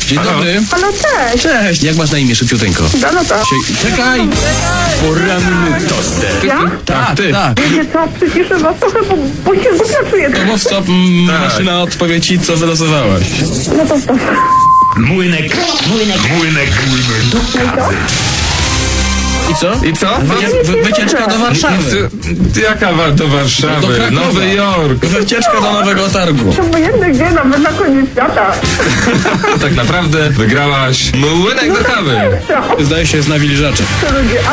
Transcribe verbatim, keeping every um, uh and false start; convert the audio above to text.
Dzień dobry. Halo, cześć. Cześć. Jak masz na imię, szybciuteńko? Dorota. Sie- Czekaj. Poranny toster. Ja? Tak, ty. Tak. Wiecie co, przyciszę was trochę, bo, bo się głupia czuję. To mów stop, m, maszyna odpowie ci, co wylosowałaś. No to stop. Młynek, młynek, młynek, młynek do kawy. I co? I co? Wy, wy, wycieczka do Warszawy. Jaka wa- do Warszawy? Do Krakowa. Nowy Jork. Wycieczka do Nowego Targu. To obojętnie gdzie, nawet na koniec świata. Tak naprawdę wygrałaś młynek do kawy. Co? Zdaje się, jest na wilżacze. Co ludzie,